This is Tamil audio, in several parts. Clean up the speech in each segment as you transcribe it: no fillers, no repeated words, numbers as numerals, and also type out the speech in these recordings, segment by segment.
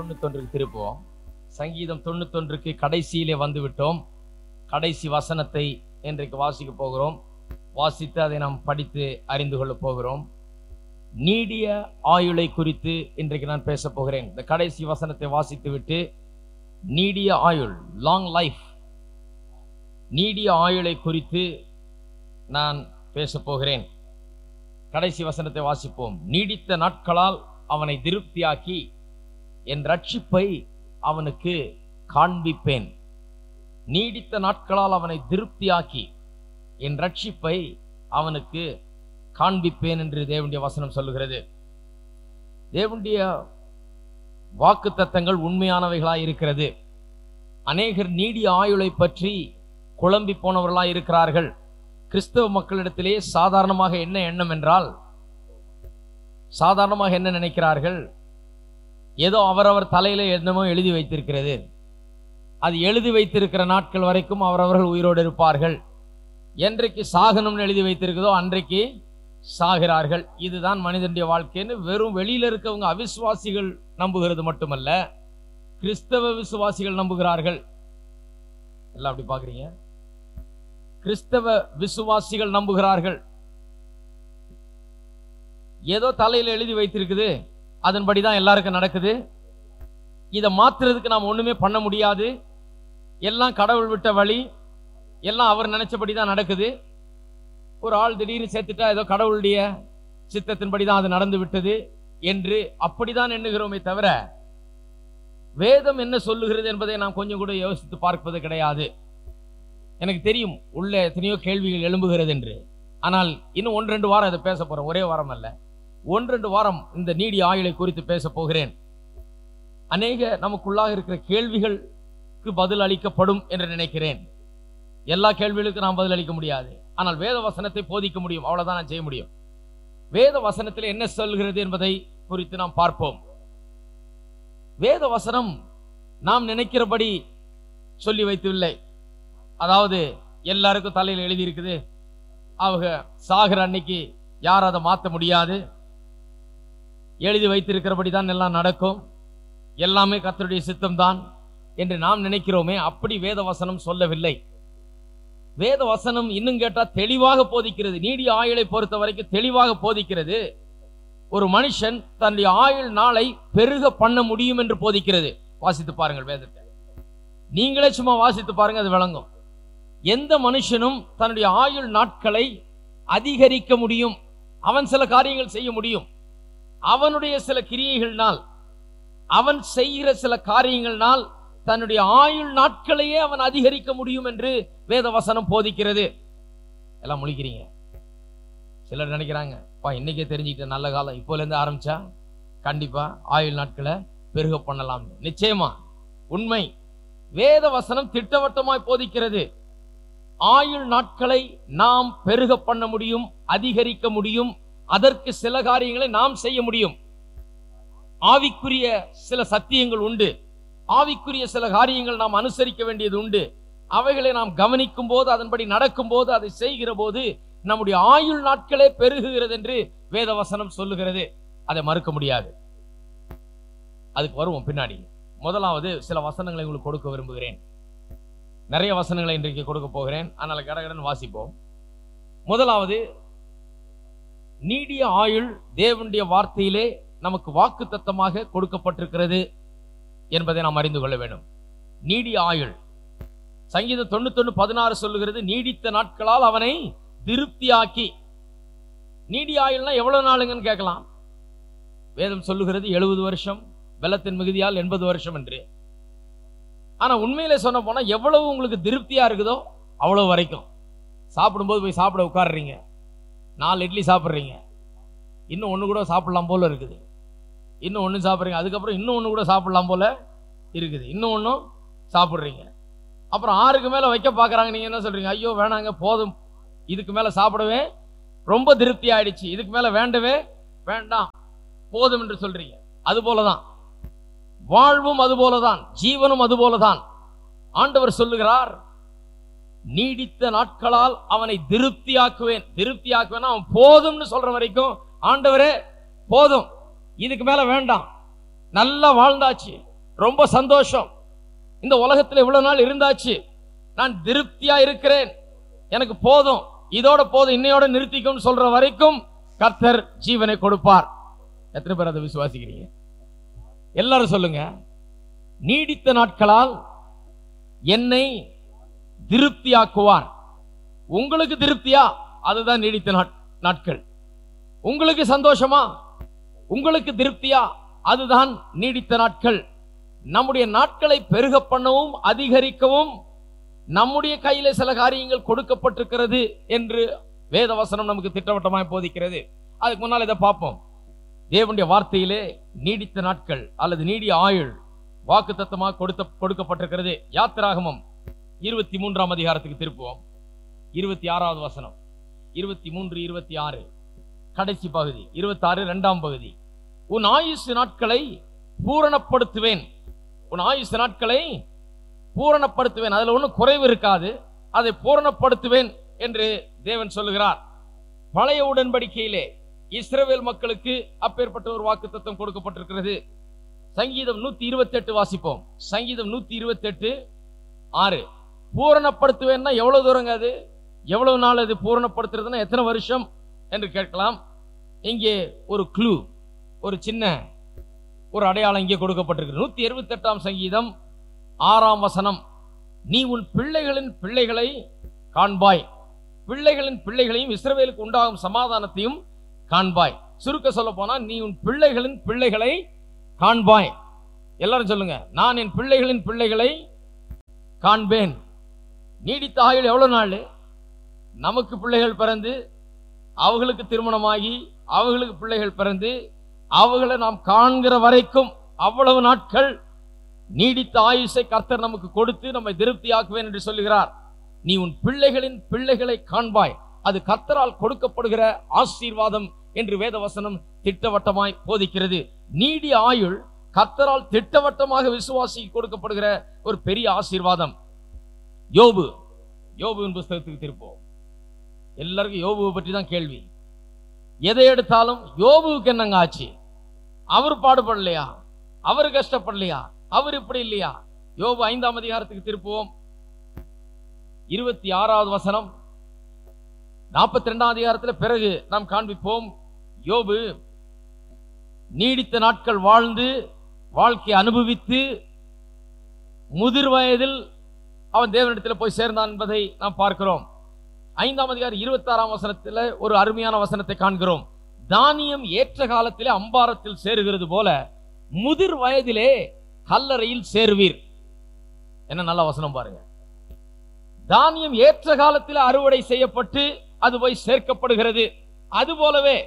91 திருப்புவோம். சங்கீதம் 91 கடைசியிலே வந்துவிட்டோம். கடைசி வசனத்தை இன்றைக்கு வாசிக்க போகிறோம். வாசித்து அதை நாம் படித்து அறிந்து கொள்ள போகிறோம். நீடிய ஆயுளை குறித்து இன்றைக்கு நான் பேச போகிறேன். இந்த கடைசி வசனத்தை வாசித்து விட்டு நீடிய ஆயுள், லாங் லைஃப், நீடிய ஆயுளை குறித்து நான் பேச போகிறேன். கடைசி வசனத்தை வாசிப்போம். நீடித்த நாட்களால் அவனை திருப்தியாக்கி என் ரட்சிப்பை அவனுக்கு காண்பிப்பேன். நீடித்த நாட்களால் அவனை திருப்தியாக்கி என் ரட்சிப்பை அவனுக்கு காண்பிப்பேன் என்று தேவனுடைய வசனம் சொல்லுகிறது. தேவனுடைய வாக்குத்தத்தங்கள் உண்மையானவைகளாய் இருக்கிறது. அநேகர் நீடிய ஆயுளை பற்றி குழம்பி போனவர்களாய் இருக்கிறார்கள். கிறிஸ்தவ மக்களிடத்திலே சாதாரணமாக என்ன எண்ணம் என்றால், சாதாரணமாக என்ன நினைக்கிறார்கள், ஏதோ அவரவர் தலையில என்னமோ எழுதி வைத்திருக்கிறது, அது எழுதி வைத்திருக்கிற நாட்கள் வரைக்கும் அவரவர்கள் உயிரோடு இருப்பார்கள், என்றைக்கு சாகணும்னு எழுதி வைத்திருக்கிறதோ அன்றைக்கு சாகிறார்கள். இதுதான் மனிதனுடைய வாழ்க்கைன்னு வெறும் வெளியில இருக்கவங்க அவிசுவாசிகள் நம்புகிறது மட்டுமல்ல, கிறிஸ்தவ விசுவாசிகள் நம்புகிறார்கள். எல்லாம் அப்படி பாக்குறீங்க. கிறிஸ்தவ விசுவாசிகள் நம்புகிறார்கள். ஏதோ தலையில எழுதி வைத்திருக்குது, அதன்படிதான் எல்லாருக்கும் நடக்குது, இதை மாத்துறதுக்கு நாம் ஒண்ணுமே பண்ண முடியாது, எல்லாம் கடவுள் விட்ட வழி, எல்லாம் அவர் நினைச்சபடிதான் நடக்குது. ஒரு ஆள் திடீர்னு சேர்த்துட்டா ஏதோ கடவுளுடைய சித்தத்தின்படிதான் அது நடந்து விட்டது என்று அப்படிதான் எண்ணுகிறோமே தவிர, வேதம் என்ன சொல்லுகிறது என்பதை நாம் கொஞ்சம் கூட யோசித்து பார்ப்பது கிடையாது. எனக்கு தெரியும் உள்ள எத்தனையோ கேள்விகள் எழும்புகிறது என்று. ஆனால் இன்னும் 1-2 வாரம் அதை பேச போறோம். ஒரே வாரம் அல்ல, 1-2 வாரம் இந்த நீடிய ஆயுளை குறித்து பேச போகிறேன். அநேக நமக்குள்ளாக இருக்கிற கேள்விகளுக்கு பதில் அளிக்கப்படும் என்று நினைக்கிறேன். எல்லா கேள்விகளுக்கும் நாம் பதில் அளிக்க முடியாது, ஆனால் வேத வசனத்தை போதிக்க முடியும். அவ்வளவுதான் நான் செய்ய முடியும். வேத வசனத்தில் என்ன சொல்கிறது என்பதை குறித்து நாம் பார்ப்போம். வேத வசனம் நாம் நினைக்கிறபடி சொல்லி வைத்துவில்லை. அதாவது எல்லாருக்கும் தலையில் எழுதி இருக்குது, அவங்க சாகிற அன்னைக்கு யாரும் அதை மாற்ற முடியாது, எழுதி வைத்திருக்கிறபடி தான் எல்லாம் நடக்கும், எல்லாமே கர்த்தருடைய சித்தம் தான் என்று நாம் நினைக்கிறோமே, அப்படி வேத வசனம் சொல்லவில்லை. வேத வசனம் இன்னும் கேட்டா தெளிவாக போதிக்கிறது. நீடிய ஆயுளை பொறுத்த வரைக்கும் தெளிவாக போதிக்கிறது. ஒரு மனுஷன் தன்னுடைய ஆயுள் நாளை பெருக பண்ண முடியும் என்று போதிக்கிறது. வாசித்து பாருங்கள் வேதத்தை, நீங்களே சும்மா வாசித்து பாருங்க, அது விளங்கும். எந்த மனுஷனும் தன்னுடைய ஆயுள் நாட்களை அதிகரிக்க முடியும். அவன் சில காரியங்கள் செய்ய முடியும். அவனுடைய சில கிரியைகள்னால், அவன் செய்கிற சில காரியங்கள்னால் தன்னுடைய ஆயுள் நாட்களையே அவன் அதிகரிக்க முடியும் என்று வேத வசனம் போதிக்கிறது. எல்லாம் முழிக்கிறீங்க. சிலர் நினைக்கிறாங்க, இன்னைக்கே தெரிஞ்சுக்கிட்ட நல்ல காலம், இப்போல இருந்து ஆரம்பிச்சா கண்டிப்பா ஆயுள் நாட்களை பெருக பண்ணலாம். நிச்சயமா உண்மை. வேத வசனம் திட்டவட்டமாய் போதிக்கிறது. ஆயுள் நாட்களை நாம் பெருக பண்ண முடியும், அதிகரிக்க முடியும். அதற்கு சில காரியங்களை நாம் செய்ய முடியும். ஆவிக்குரிய சில சத்தியங்கள் உண்டு, ஆவிக்குரிய சில காரியங்கள் நாம் அனுசரிக்க வேண்டியது உண்டு. அவைகளை நாம் கவனிக்கும் போது, அதன்படி நடக்கும் போது, அதை செய்கிற போது நம்முடைய ஆயுள் நாட்களே பெருகுகிறது என்று வேத வசனம் சொல்லுகிறது. அதை மறுக்க முடியாது. அதுக்கு வருவோம் பின்னாடி. முதலாவது சில வசனங்களை உங்களுக்கு கொடுக்க விரும்புகிறேன். நிறைய வசனங்களை இன்றைக்கு கொடுக்க போகிறேன், அதனால கடகடன் வாசிப்போம். முதலாவது, நீடிய ஆயுள் தேவனுடைய வார்த்தையிலே நமக்கு வாக்குத்தத்தமாக கொடுக்கப்பட்டிருக்கிறது என்பதை நாம் அறிந்து கொள்ள வேண்டும். நீடிய ஆயுள், சங்கீதம் 91:16 சொல்லுகிறது, நீடித்த நாட்களால் அவனை திருப்தியாக்கி. நீடிய ஆயுள்னா எவ்வளவு நாளுங்கன்னு கேட்கலாம். வேதம் சொல்லுகிறது 70 வருஷம், பலத்தின் மிகுதியால் 80 வருஷம் என்று. ஆனா உண்மையிலே சொன்ன போனா எவ்வளவு உங்களுக்கு திருப்தியா இருக்குதோ அவ்வளவு வரைக்கும். சாப்பிடும்போது போய் சாப்பிட உட்காடுறீங்க, 4 இட்லி சாப்பிட்றீங்க, இன்னும் ஒண்ணு கூட சாப்பிடலாம் போல இருக்குது, இன்னும் ஒண்ணு சாப்பிட்றீங்க, அதுக்கப்புறம் இன்னும் ஒண்ணு கூட சாப்பிடலாம் போல இருக்குது, இன்னும் ஒன்னும் சாப்பிட்றீங்க, அப்புறம் 6க்கு மேல வைக்க பாக்குறாங்க. நீங்க என்ன சொல்றீங்க? ஐயோ வேணாங்க, போதும், இதுக்கு மேல சாப்பிடவே ரொம்ப திருப்தி ஆயிடுச்சு, இதுக்கு மேல வேண்டவே வேண்டாம், போதும் என்று சொல்றீங்க. அது போலதான் வாழ்வும், அது போலதான் ஜீவனும், அது போலதான். ஆண்டவர் சொல்லுகிறார், நீடித்த நாட்களால் அவனை திருப்தியாக்குவேன். திருப்தியாக்குவேன் அவன் போதும்னு சொல்ற வரைக்கும், ஆண்டவரே போதும், இதுக்கு மேல வேண்டாம், நல்லா வாழ்ந்தாச்சு, ரொம்ப சந்தோஷம். இந்த உலகத்தில் இவ்வளவு நாள் இருந்தாச்சு, நான் திருப்தியா இருக்கிறேன், எனக்கு போதும், இதோட போதும், இன்னையோட நிறுத்திக்கும் சொல்ற வரைக்கும் கர்த்தர் ஜீவனை கொடுப்பார். எத்தனை பேர் அதை விசுவாசிக்கிறீங்க? எல்லாரும் சொல்லுங்க. நீடித்த நாட்களால் என்னை திருப்தியாக்குவார். உங்களுக்கு திருப்தியா? அதுதான் நீடித்த நாட்கள். உங்களுக்கு சந்தோஷமா? உங்களுக்கு திருப்தியா? அதுதான் நீடித்த நாட்கள். நம்முடைய நாட்களை பெருக பண்ணவும் அதிகரிக்கவும் நம்முடைய கையில சில காரியங்கள் கொடுக்கப்பட்டிருக்கிறது என்று வேதவசனம் நமக்கு திட்டவட்டமாய் போதிக்கிறது. அதுக்கு முன்னால் இதை பார்ப்போம். தேவனுடைய வார்த்தையிலே நீடித்த நாட்கள் அல்லது நீடிய ஆயுள் வாக்குத்தத்தமாக கொடுக்கப்பட்டிருக்கிறது. யாத்திராகமம் 23ஆம் அதிகாரத்துக்கு திருப்புவோம். 26வது வசனம், 23, 26 கடைசி பகுதி, 26 2ஆம் பகுதி. உன் ஆயுசு நாட்களை பூரணப்படுத்துவேன். உன் ஆயுசு நாட்களை பூரணப்படுத்துவேன். அதுல ஒன்றும் குறைவு இருக்காது, அதை பூரணப்படுத்துவேன் என்று தேவன் சொல்லுகிறார். பழைய உடன்படிக்கையிலே இஸ்ரவேல் மக்களுக்கு அப்பேற்பட்ட ஒரு வாக்குத்தத்தம் கொடுக்கப்பட்டிருக்கிறது. சங்கீதம் 128 வாசிப்போம். சங்கீதம் 128 6. பூரணப்படுத்துவேன்னா எவ்வளவு தூரங்க? அது எவ்வளவு நாள்? அது பூரணப்படுத்துறதுன்னா எத்தனை வருஷம் என்று கேட்கலாம். இங்கே ஒரு க்ளூ, ஒரு சின்ன ஒரு அடையாளம் இங்கே கொடுக்கப்பட்டிருக்கு. 128ஆம் சங்கீதம் 6ஆம் வசனம். நீ உன் பிள்ளைகளின் பிள்ளைகளை காண்பாய், பிள்ளைகளின் பிள்ளைகளையும் இஸ்ரவேலுக்கு உண்டாகும் சமாதானத்தையும் காண்பாய். சுருக்க சொல்ல போனா, நீ உன் பிள்ளைகளின் பிள்ளைகளை காண்பாய். எல்லாரும் சொல்லுங்க, நான் என் பிள்ளைகளின் பிள்ளைகளை காண்பேன். நீடித்த ஆயுள் எவ்வளவு நாள்? நமக்கு பிள்ளைகள் பிறந்து, அவர்களுக்கு திருமணமாகி, அவர்களுக்கு பிள்ளைகள் பிறந்து, அவர்களை நாம் காண்கிற வரைக்கும் அவ்வளவு நாட்கள் நீடித்த ஆயுசை கர்த்தர் நமக்கு கொடுத்து நம்மை திருப்தியாக்குவேன் என்று சொல்லுகிறார். நீ உன் பிள்ளைகளின் பிள்ளைகளை காண்பாய். அது கர்த்தரால் கொடுக்கப்படுகிற ஆசீர்வாதம் என்று வேதவசனம் திட்டவட்டமாய் போதிக்கிறது. நீடிய ஆயுள் கர்த்தரால் திட்டவட்டமாக விசுவாசி கொடுக்கப்படுகிற ஒரு பெரிய ஆசீர்வாதம். யோபுவின் புஸ்தகத்துக்கு திருப்போம். எல்லாருக்கும் யோபுவை பற்றி தான் கேள்வி. எதை எடுத்தாலும் யோபுவுக்கு என்னங்க ஆச்சு? அவர் பாடுபடலையா? அவர் கஷ்டப்படலையா? அவர் இப்படி இல்லையா? யோபு 5ஆம் அதிகாரத்துக்கு திருப்புவோம். 26வது வசனம். 42ஆம் அதிகாரத்தில் பிறகு நாம் காண்பிப்போம். யோபு நீடித்த நாட்கள் வாழ்ந்து வாழ்க்கை அனுபவித்து முதிர் வயதில் அவன் தேவனிடத்தில் போய் சேர்ந்தான் என்பதை நாம் பார்க்கிறோம். 5ஆம் அதிகாரம் 26ஆம் வசனத்தில் ஒரு அருமையான வசனத்தை காண்கிறோம். தானியம் ஏற்ற காலத்திலே அம்பாரத்தில் சேருகிறது போல முதிர் வயதிலே கல்லறையில் சேருவீர். என்ன நல்ல வசனம் பாருங்க. தானியம் ஏற்ற காலத்தில் அறுவடை செய்யப்பட்டு அது போய் சேர்க்கப்படுகிறது. அது போலவே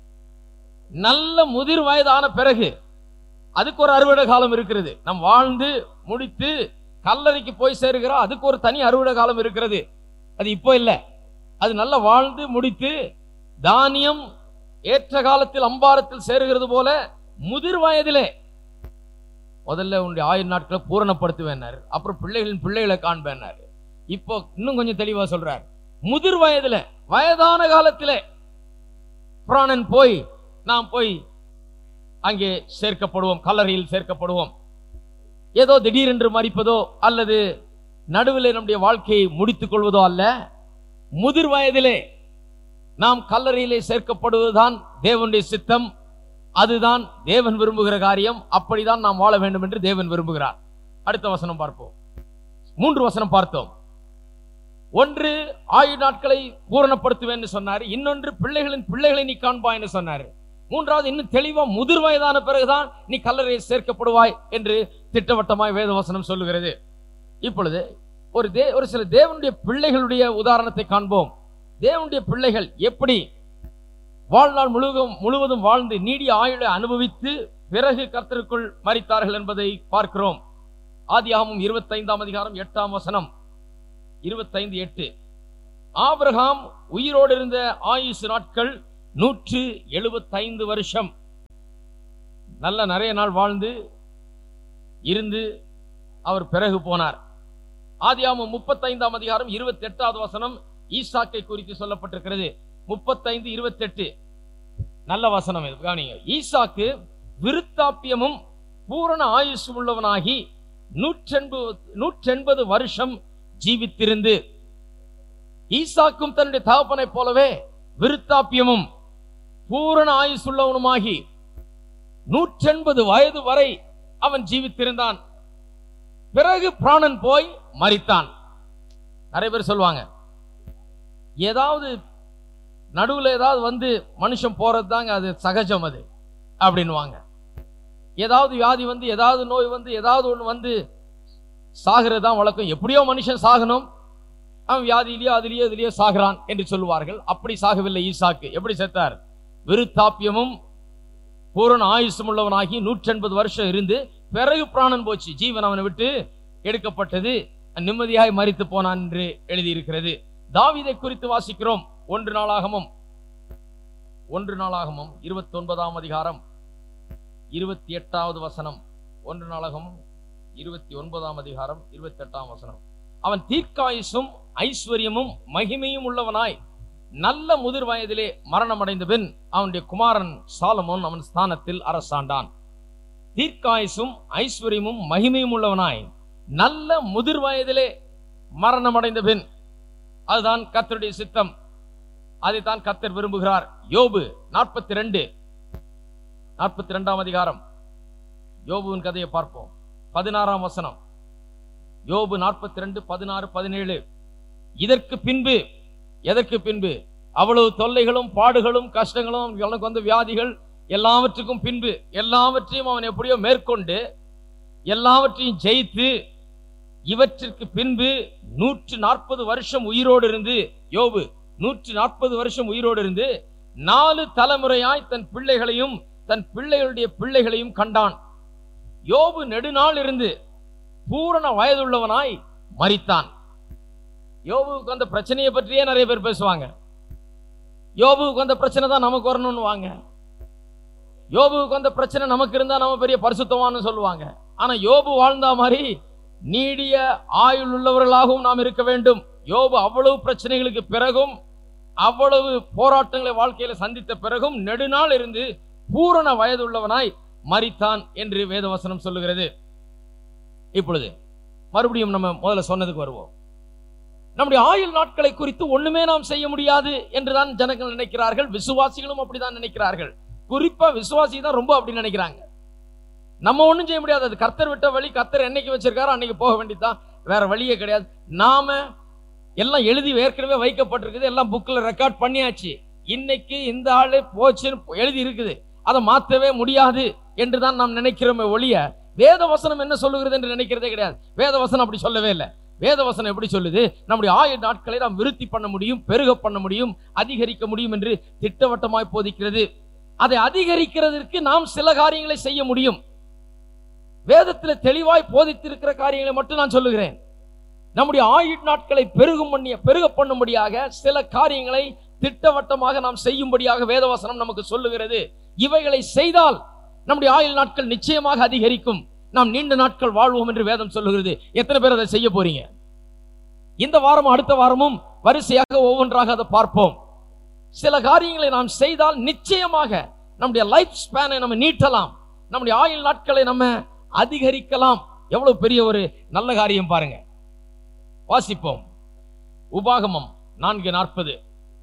நல்ல முதிர் வயதான பிறகு அதுக்கு ஒரு அறுவடை காலம் இருக்கிறது. நம் வாழ்ந்து முடித்து கல்லறைக்கு போய் சேருகிறோம், அதுக்கு ஒரு தனி அறுவடை காலம் இருக்கிறது. அது இப்போ இல்லை, அது நல்ல வாழ்ந்து முடித்து தானியம் ஏற்ற காலத்தில் அம்பாரத்தில் சேருகிறது போல முதிர் வயதிலே முதல்ல உன்னுடைய ஆயுள் நாட்களை பூரணப்படுத்துவேன்னாரு. அப்புறம் பிள்ளைகளின் பிள்ளைகளை காண்பேன்னாரு. இப்போ இன்னும் கொஞ்சம் தெளிவா சொல்றார். முதிர் வயதில, வயதான காலத்திலே பிராணன் போய் நாம் போய் அங்கே சேர்க்கப்படுவோம், கல்லறையில் சேர்க்கப்படுவோம். ஏதோ திடீரென்று மரிப்பதோ அல்லது நடுவில் நம்முடைய வாழ்க்கையை முடித்துக் கொள்வதோ அல்ல. முதிர் வயதிலே நாம் கல்லறையிலே சேர்க்கப்படுவதுதான் தேவனுடைய சித்தம். அதுதான் தேவன் விரும்புகிற காரியம். அப்படிதான் நாம் வாழ வேண்டும் என்று தேவன் விரும்புகிறார். அடுத்த வசனம் பார்ப்போம். 3 வசனம் பார்த்தோம். ஒன்று ஆயுள் நாட்களை பூரணப்படுத்துவேன் சொன்னார். இன்னொன்று பிள்ளைகளின் பிள்ளைகளை நீ காண்பாய் என்று சொன்னார். மூன்றாவது இன்னும் தெளிவா முதிர் வயதான பிறகுதான் நீ கல்லறையில் சேர்க்கப்படுவாய் என்று திட்டவட்டமாய் வேதவசனம் சொல்லுகிறது. இப்பொழுது ஒரு சில தேவனுடைய பிள்ளைகளுடைய உதாரணத்தை காண்போம். தேவனுடைய பிள்ளைகள் எப்படி வாழ்நாள் முழுவதும் வாழ்ந்து நீடிய ஆயுளை அனுபவித்து பிறகு கர்த்தருக்குள் மரித்தார்கள் என்பதை பார்க்கிறோம். ஆதியாகமம் 25ஆம் அதிகாரம் 8ஆம் வசனம். 25:8. ஆபிரகாம் உயிரோடு இருந்த ஆயுசு நாட்கள் 175 வருஷம். நல்ல நிறைய நாள் வாழ்ந்து இருந்து அவர் பிறகு போனார். ஆதியாகமம் 35ஆம் அதிகாரம் 28வது வசனம் ஈசாக்கை குறித்து சொல்லப்பட்டிருக்கிறது. 35:28 நல்ல வசனம். கவனிங்க. ஈசாக்கு விருத்தாப்பியமும் பூரண ஆயுசு உள்ளவனாகி 180 வருஷம் ஜீவித்திருந்து, ஈசாக்கும் தன்னுடைய தகப்பனை போலவே விருத்தாப்பியமும் பூரண ஆயுசுள்ளவனுமாகி 180 வயது வரை அவன் ஜீவித்திருந்தான். பிறகு பிராணன் போய் மரித்தான். நிறைய பேர் சொல்லுவாங்க, ஏதாவது நடுவில் ஏதாவது வந்து மனுஷன் போறது தாங்க அது சகஜம் அது அப்படின்வாங்க. ஏதாவது வியாதி வந்து, ஏதாவது நோய் வந்து, ஏதாவது ஒன்று வந்து சாகிறது தான் வழக்கம். எப்படியோ மனுஷன் சாகணும், அவன் வியாதியிலேயோ அதிலேயோ இதுலேயோ சாகிறான் என்று சொல்லுவார்கள். அப்படி சாகவில்லை ஈசாக்கு. எப்படி செத்தார்? விருத்தாப்பியமும் பூரண ஆயுசும் உள்ளவனாகி 180 வருஷம் இருந்து பிறகு பிராணன் போச்சு, ஜீவன் அவனை விட்டு எடுக்கப்பட்டது, நிம்மதியாய் மரித்து போனான் என்று எழுதியிருக்கிறது. தாவீதை குறித்து வாசிக்கிறோம். 1 நாளாகமம் 29ஆம் அதிகாரம் 28வது வசனம். 1 நாளாகமம் 29ஆம் அதிகாரம் 28ஆம் வசனம். அவன் தீர்க்காயுசும் ஐஸ்வர்யமும் மகிமையும் உள்ளவனாய் நல்ல முதிர் வயதிலே மரணம் அடைந்த பின் அவனுடைய குமாரன் சாலமோன் அவன் ஸ்தானத்தில் அரசாண்டான். தீர்க்காயுசும் ஐஸ்வர்யமும் மகிமையும் உள்ளவனாய் நல்ல முதிர் வயதிலே மரணம் அடைந்த பின், அதுதான் கர்த்தருடைய சித்தம், அதைத்தான் கர்த்தர் விரும்புகிறார். யோபு 42ஆம் அதிகாரம், யோபுவின் கதையை பார்ப்போம். 16ஆம் வசனம். யோபு 42, 16, 17. இதற்கு பின்பு, எதற்கு பின்பு? அவ்வளவு தொல்லைகளும் பாடுகளும் கஷ்டங்களும் அவனுக்கு வந்த வியாதிகள் எல்லாவற்றுக்கும் பின்பு, எல்லாவற்றையும் அவன் எப்படியோ மேற்கொண்டு எல்லாவற்றையும் ஜெயித்து, இவற்றிற்கு பின்பு 140 வருஷம் உயிரோடு இருந்து, யோபு 140 வருஷம் உயிரோடு இருந்து 4 தலைமுறையாய் தன் பிள்ளைகளையும் தன் பிள்ளைகளுடைய பிள்ளைகளையும் கண்டான். யோபு நெடுநாள் இருந்து பூரண வயதுள்ளவனாய் மரித்தான். யோபுவுக்கு அந்த பிரச்சனையை பற்றியே நிறைய பேர் பேசுவாங்க. யோபுவுக்கு அந்த பிரச்சனை தான் நமக்கு வரணும்னு வாங்க. யோபுவுக்கு அந்த பிரச்சனை நமக்கு இருந்தா நம்ம பெரிய பரிசுத்தவான்னு சொல்லுவாங்க. ஆனா யோபு வாழ்ந்தா மாதிரி நீடிய ஆயுள் உள்ளவர்களாகவும் நாம் இருக்க வேண்டும். யோபு அவ்வளவு பிரச்சனைகளுக்கு பிறகும், அவ்வளவு போராட்டங்களை வாழ்க்கையில சந்தித்த பிறகும் நெடுநாள் இருந்து பூரண வயதுள்ளவனாய் மரித்தான் என்று வேதவசனம் சொல்லுகிறது. இப்பொழுது மறுபடியும் நம்ம முதல்ல சொன்னதுக்கு வருவோம். நம்முடைய ஆயுள் நாட்களை குறித்து ஒண்ணுமே நாம் செய்ய முடியாது என்றுதான் ஜனங்கள் நினைக்கிறார்கள். விசுவாசிகளும் அப்படிதான் நினைக்கிறார்கள். குறிப்பா விசுவாசி தான் ரொம்ப அப்படி நினைக்கிறாங்க. நம்ம ஒண்ணும் செய்ய முடியாது, அது கர்த்தர் விட்ட வழி. கர்த்தர் என்னைக்கு வச்சிருக்காரோ அன்னைக்கு போக வேண்டியதுதான், வேற வழியே கிடையாது. நாம எல்லாம் எழுதி ஏற்கனவே வைக்கப்பட்டிருக்குது, எல்லாம் புக்ல ரெக்கார்ட் பண்ணியாச்சு. இன்னைக்கு இந்த ஆளு போச்சுன்னு எழுதி இருக்குது, அதை மாற்றவே முடியாது என்றுதான் நாம் நினைக்கிறோமே ஒழிய வேதவசனம் என்ன சொல்லுகிறது என்று நினைக்கிறதே கிடையாது. வேதவசனம் அப்படி சொல்லவே இல்லை. வேதவசனம் எப்படி சொல்லுது? நம்முடைய ஆயுள் நாட்களை நாம் விருத்தி பண்ண முடியும், பெருக பண்ண முடியும், அதிகரிக்க முடியும் என்று திட்டவட்டமாய் போதிக்கிறது. அதை அதிகரிக்கிறதற்கு நாம் சில காரியங்களை செய்ய முடியும். வேதத்தில் தெளிவாய் போதித்திருக்கிற காரியங்களை மட்டும் நான் சொல்லுகிறேன். நம்முடைய ஆயுள் நாட்களை பெருக பண்ணும்படியாக சில காரியங்களை திட்டவட்டமாக நாம் செய்யும்படியாக வேதவசனம் நமக்கு சொல்லுகிறது. இவைகளை செய்தால் நம்முடைய ஆயுள் நாட்கள் நிச்சயமாக அதிகரிக்கும், நாம் நீண்ட நாட்கள் வாழ்வோம் என்று வேதம் சொல்லுகிறது. எத்தனை பேர் அதை செய்ய போறீங்க? இந்த வாரமும் அடுத்த வாரமும் வரிசையாக ஒவ்வொன்றாக அதை பார்ப்போம். சில காரியங்களை நாம் செய்தால் நிச்சயமாக நம்முடைய லைஃப் ஸ்பேனை நம்ம நீட்டலாம், நம்முடைய ஆயுள் நாட்களை நம்ம அதிகரிக்கலாம். எவ்வளவு பெரிய ஒரு நல்ல காரியம் பாருங்க. வாசிப்போம். உபாகமம் 4:40.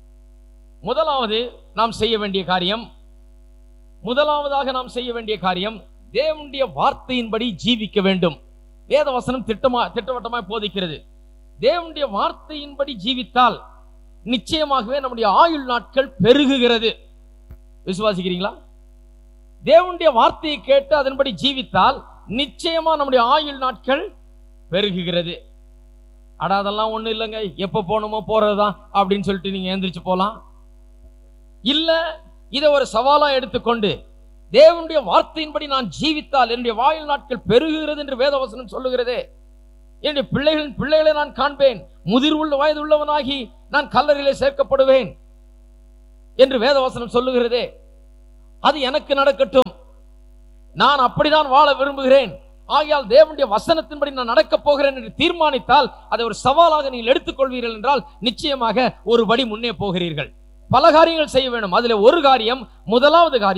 முதலாவதாக நாம் செய்ய வேண்டிய காரியம் தேவனுடைய வார்த்தையின்படி ஜீவிக்க வேண்டும். வேதவசனம் திட்டவட்டமாய் போதிக்கிறது. தேவனுடைய வார்த்தையின்படி ஜீவித்தால் நிச்சயமாகவே நம்முடைய ஆயுள் நாட்கள் பெருகுகிறது. விசுவாசிக்கிறீங்களா? தேவனுடைய வார்த்தையை கேட்டு அதன்படி ஜீவித்தால் நிச்சயமா நம்முடைய ஆயுள் நாட்கள் பெருகுகிறது. அதெல்லாம் ஒண்ணு இல்லைங்க, எப்ப போனோமோ போறதுதான் அப்படின்னு சொல்லிட்டு நீங்க எந்திரிச்சு போலாம். இல்ல, இதை ஒரு சவாலா எடுத்துக்கொண்டு தேவனுடைய வார்த்தையின்படி நான் ஜீவித்தால் என்னுடைய ஆயுள் நாட்கள் பெருகுகிறது என்று வேதவசனம் சொல்லுகிறது. என்னுடைய பிள்ளைகளை நான் காண்பேன், முதிர்வுள்ள வயது உள்ளவனாகி நான் கல்லறையிலே சேர்க்கப்படுவேன் என்று வேதவசனம் சொல்லுகிறதே. அது எனக்கு நடக்கட்டும், நான் அப்படிதான் வாழ விரும்புகிறேன். ஆகையால் தேவனுடைய வசனத்தின்படி நான் நடக்கப் போகிறேன் என்று தீர்மானித்தால் அதை ஒரு சவாலாக நீங்கள் எடுத்துக்கொள்வீர்கள் என்றால் நிச்சயமாக ஒரு படி முன்னே போகிறீர்கள். பல காரியங்கள் செய்ய வேண்டும். அதில் ஒரு காரியம், முதலாவது காரியம்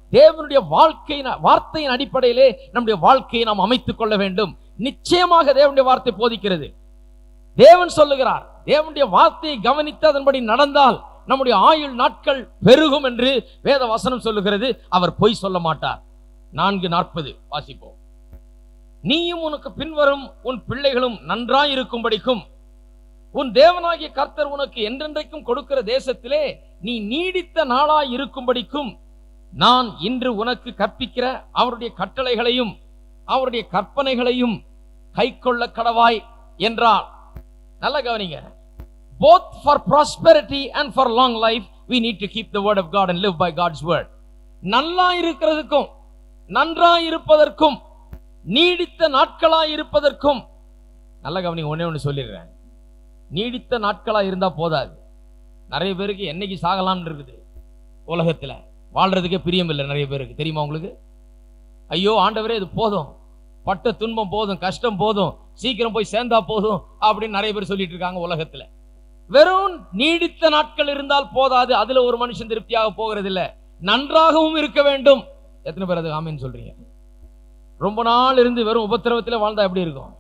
தேவனுடைய வார்த்தையின் அடிப்படையிலே நம்முடைய வாழ்க்கையை நாம் அமைத்துக் கொள்ள வேண்டும். நிச்சயமாக தேவனுடைய வார்த்தை போதிக்கிறது. தேவன் சொல்லுகிறார், தேவனுடைய வார்த்தையை கவனித்து அதன்படி நடந்தால் நம்முடைய ஆயுள் நாட்கள் பெருகும் என்று வேத வசனம் சொல்லுகிறது. அவர் பொய் சொல்ல மாட்டார். 4:40 வாசிப்போம். நீயும் உனக்கு பின்வரும் உன் பிள்ளைகளும் நன்றாயிருக்கும்படிக்கும் உன் தேவனாகிய கர்த்தர் உனக்கு என்றென்றைக்கும் கொடுக்கிற தேசத்திலே நீ நீடித்த நாளாய் இருக்கும்படிக்கும் நான் இன்று உனக்கு கற்பிக்கிற அவருடைய கட்டளைகளையும் அவருடைய கற்பனைகளையும் கைக்கொள்ள கடவாய் என்றார். நல்ல கவனிங்க. Both for prosperity and for long life we need to keep the word of God and live by God's word. நல்லா இருக்கிறதுக்கும் நன்றாய் இருப்பதற்கும் நீடித்த நாட்களாய் இருப்பதற்கும், நல்ல கவனிங்க, ஒண்ணே சொல்லிடுறேன். நீடித்த நாட்களா இருந்தா போதாது. நிறைய பேருக்கு என்னைக்கு சாகலாம்னு இருக்குது. உலகத்துல வாழ்றதுக்கே பிரியம் இல்லை நிறைய பேருக்கு. தெரியுமா உங்களுக்கு? ஐயோ ஆண்டவரே இது போதும், பட்ட துன்பம் போதும், கஷ்டம் போதும், சீக்கிரம் போய் சேர்ந்தா போதும் அப்படின்னு நிறைய பேர் சொல்லிட்டு இருக்காங்க உலகத்துல. வெறும் நீடித்த நாட்கள் இருந்தால் போதாது. அதுல ஒரு மனுஷன் திருப்தியாக போகிறது இல்ல, நன்றாகவும் இருக்க வேண்டும். எத்தனை பேர் அது ஆமென் சொல்றீங்க? ரொம்ப நாள் இருந்து வெறும் உபத்திரவத்திலே வாழ்ந்தா எப்படி இருக்கும்?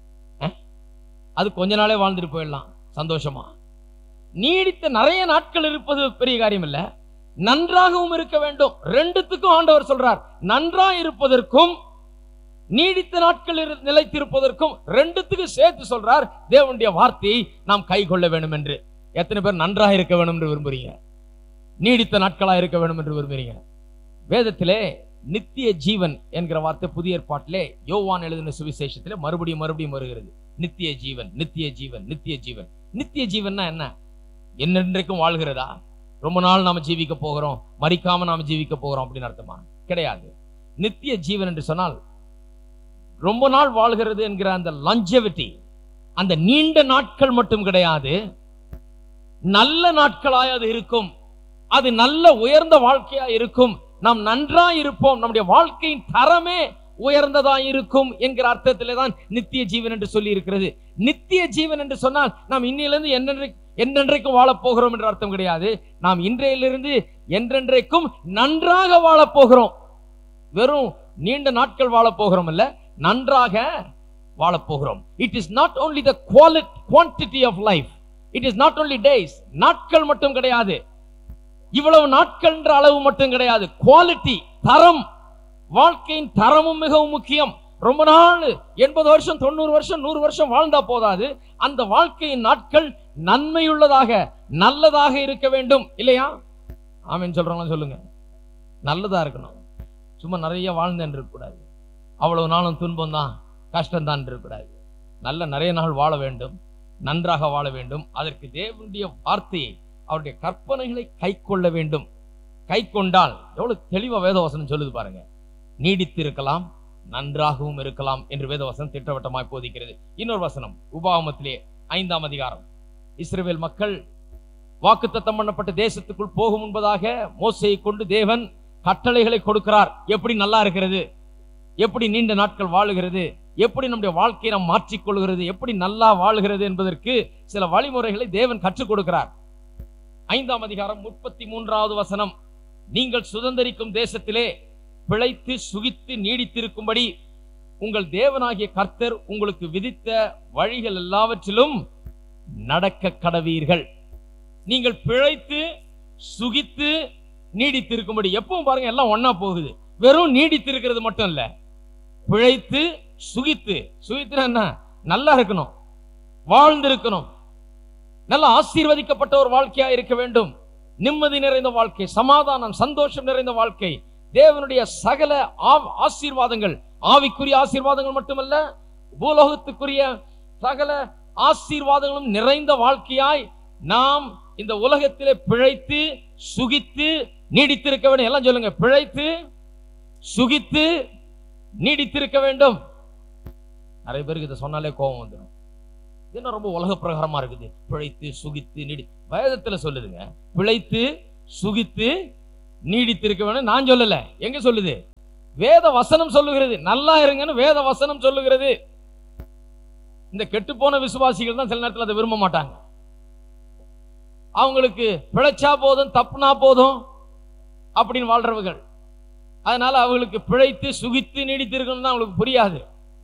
அது கொஞ்ச நாளே வாழ்ந்துட்டு போயிடலாம் சந்தோஷமா. நீடித்த நிறைய நாட்கள் இருப்பது பெரிய காரியம் இல்ல, நன்றாகவும் இருக்க வேண்டும். ரெண்டுத்துக்கும் ஆண்டவர் சொல்றார். நன்றாக இருப்பதற்கும் நீடித்த நாட்கள் நிலைத்திருப்பதற்கும் ரெண்டுத்துக்கு சேர்த்து சொல்றார். தேவனுடைய வார்த்தையை நாம் கை கொள்ள வேண்டும் என்று. எத்தனை பேர் நன்றாக இருக்க வேண்டும் என்று விரும்புறீங்க? நீடித்த நாட்களா இருக்க வேண்டும் என்று விரும்புறீங்க? வேதத்திலே நித்திய ஜீவன் என்கிற வார்த்தை புதிய ஏற்பாட்டிலே யோவான் எழுதின சுவிசேஷத்திலே மறுபடியும் வருகிறது. நித்திய ஜீவன், நித்திய ஜீவன், நித்திய ஜீவன். நித்திய ஜீவன்னா என்ன? என்னென்றைக்கும் வாழ்கிறதா? ரொம்ப நாள் நாம ஜீவிக்க போகிறோம், மரிக்காம நாம ஜீவிக்க போகிறோம் அப்படின்னு அர்த்தமா? கிடையாது. நித்திய ஜீவன் என்று சொன்னால் ரொம்ப நாள் வாழ்கிறது என்கிற அந்த longevity, அந்த நீண்ட நாட்கள் மட்டும் கிடையாது, நல்ல நாட்களாய் அது இருக்கும். அது நல்ல உயர்ந்த வாழ்க்கையா இருக்கும். நாம் நன்றாய் இருப்போம், நம்முடைய வாழ்க்கையின் தரமே உயர்ந்ததா இருக்கும் என்கிற அர்த்தத்திலே தான் நித்திய ஜீவன் என்று சொல்லி இருக்கிறது. நித்திய ஜீவன் என்று சொன்னால் நாம் இன்னிலிருந்து என்றென்றைக்கும் வாழப் போகிறோம் என்ற அர்த்தம் கிடையாது. நாம் இன்றையிலிருந்து என்றென்றைக்கும் நன்றாக வாழப் போகிறோம். வெறும் நீண்ட நாட்கள் வாழப் போகிறோம் அல்ல, நன்றாக வாழப் போகிறோம். It is not only the quantity of life, it is not only days. நாட்கள் மட்டும் கிடையாது, இவ்வளவு நாட்கள் என்ற அளவு மட்டும் கிடையாது. குவாலிட்டி, தரம், வாழ்க்கையின் தரமும் மிகவும் முக்கியம். ரொம்ப நாள் 80 வருஷம் 90 வருஷம் 100 வருஷம் வாழ்ந்தா போதாது. அந்த வாழ்க்கையின் நாட்கள் நன்மையுள்ளதாக நல்லதாக இருக்க வேண்டும். இல்லையா? ஆமென் சொல்றாங்களா? சொல்லுங்க. நல்லதா இருக்கணும். சும்மா நிறைய வாழ்ந்தேன் இருக்கக்கூடாது, அவ்வளவு நாளும் துன்பம் தான் கஷ்டம் தான் இருக்கக்கூடாது. நிறைய நாள் வாழ வேண்டும், நன்றாக வாழ வேண்டும். அதற்கு தேவனுடைய வார்த்தையை அவருடைய கற்பனைகளை கை கொள்ள வேண்டும். கை கொண்டால் எவ்வளவு தெளிவா வேதவசனம் சொல்லுது பாருங்க. நீடித்து இருக்கலாம், நன்றாகவும் இருக்கலாம் என்று வேதவசனம் திட்டவட்டமாய் போதிக்கிறது. இன்னொரு வசனம் உபாகமத்திலே 5ஆம் அதிகாரம். இஸ்ரவேல் மக்கள் வாக்குத்தத்தம் பண்ணப்பட்ட தேசத்துக்குள் போகும் முன்பதாக மோசேயை கொண்டு தேவன் கட்டளைகளை கொடுக்கிறார். எப்படி நல்லா இருக்கிறது, எப்படி நீண்ட நாட்கள் வாழுகிறது, எப்படி நம்முடைய வாழ்க்கையை நாம் மாற்றிக்கொள்கிறது, எப்படி நல்லா வாழுகிறது என்பதற்கு சில வழிமுறைகளை தேவன் கற்றுக் கொடுக்கிறார். 5ஆம் அதிகாரம் 33வது வசனம். நீங்கள் சுதந்தரிக்கும் தேசத்திலே பிழைத்து சுகித்து நீடித்திருக்கும்படி உங்கள் தேவனாகிய கர்த்தர் உங்களுக்கு விதித்த வழிகள் எல்லாவற்றிலும் நடக்க கடவீர்கள். நீங்கள் பிழைத்து சுகித்து நீடித்திருக்கும்படி. எப்பவும் பாருங்க, எல்லாம் ஒன்னா போகுது. வெறும் நீடித்திருக்கிறது மட்டும் இல்ல, பிழைத்து சுகித்து. சுகித்து என்ன? நல்லா இருக்கணும், வாழ்ந்திருக்கணும், நல்ல ஆசீர்வதிக்கப்பட்ட ஒரு வாழ்க்கையா இருக்க வேண்டும். நிம்மதி நிறைந்த வாழ்க்கை, சமாதானம், சந்தோஷம் நிறைந்த வாழ்க்கை, தேவனுடைய சகல ஆசீர்வாதங்கள், ஆவிக்குரிய ஆசீர்வாதங்கள் மட்டுமல்ல, பூலோகத்துக்குரிய சகல ஆசீர்வாதங்களும் நிறைந்த வாழ்க்கையாய் நாம் இந்த உலகத்திலே பிழைத்து சுகித்து நீடித்திருக்க வேண்டும். எல்லாம் சொல்லுங்க, பிழைத்து சுகித்து நீடித்திருக்க வேண்டும். நிறைய பேருக்கு இதை சொன்னாலே கோபம் வந்துடும். இது ரொம்ப உலக பிரகாரமா இருக்குது. பிழைத்து சுகித்து நீடி, வேதத்துல சொல்லுதுங்க, பிழைத்து சுகித்து நீடித்திருக்க வேண்டும். நான் சொல்லல, எங்க சொல்லுது? வேத வசனம் சொல்லுகிறது. நல்லா இருங்கன்னு வேத வசனம் சொல்லுகிறது. இந்த கெட்டு போன விசுவாசிகள் தான் சில நேரத்தில் அதை விரும்ப மாட்டாங்க. அவங்களுக்கு பிழைச்சா போதும், தப்புனா போதும் அப்படின்னு வாழ்றவர்கள். அதனால அவங்களுக்கு பிழைத்து சுகித்து நீடித்திருக்கணும் தான் அவங்களுக்கு புரியாது.